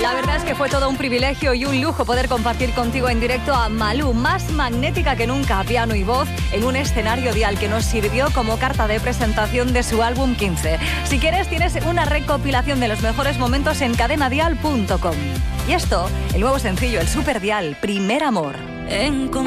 La verdad es que fue todo un privilegio y un lujo poder compartir contigo en directo a Malú, más magnética que nunca a piano y voz, en un escenario dial que nos sirvió como carta de presentación de su álbum 15. Si quieres, tienes una recopilación de los mejores momentos en cadenadial.com. Y esto, el nuevo sencillo, el Super Dial, Primer Amor.